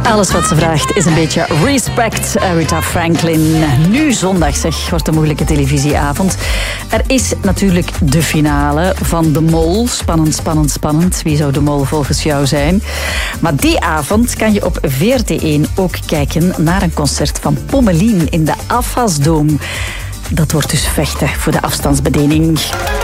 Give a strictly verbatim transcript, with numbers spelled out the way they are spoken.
Alles wat ze vraagt is een beetje respect. Aretha Franklin. Nu zondag, zeg, wordt een moeilijke televisieavond. Er is natuurlijk de finale van De Mol. Spannend, spannend, spannend. Wie zou De Mol volgens jou zijn? Maar die avond kan je op V R T één ook kijken naar een concert van Pommelien in de Afasdome. Dat wordt dus vechten voor de afstandsbediening.